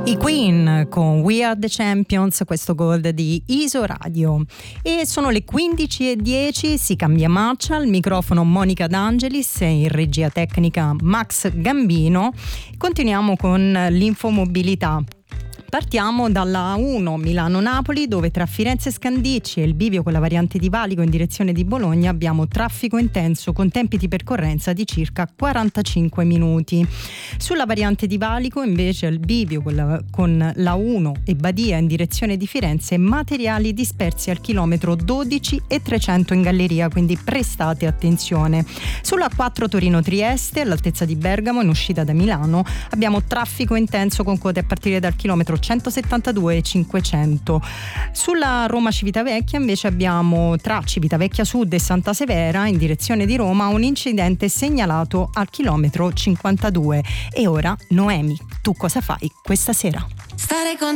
I Queen con We Are The Champions, questo Gold di Iso Radio. E sono le 15:10, si cambia marcia, al microfono Monica D'Angelis e in regia tecnica Max Gambino. Continuiamo con l'infomobilità. Partiamo dalla A1 Milano-Napoli, dove tra Firenze e Scandicci e il bivio con la variante di Valico in direzione di Bologna abbiamo traffico intenso con tempi di percorrenza di circa 45 minuti. Sulla variante di Valico invece il bivio con la 1 e Badia in direzione di Firenze, materiali dispersi al chilometro 12 e 300 in galleria, quindi prestate attenzione. Sulla 4 Torino-Trieste all'altezza di Bergamo in uscita da Milano abbiamo traffico intenso con code a partire dal chilometro 172 e 500. Sulla Roma-Civitavecchia invece abbiamo tra Civitavecchia Sud e Santa Severa in direzione di Roma un incidente segnalato al chilometro 52. E ora Noemi, tu cosa fai questa sera? Stare con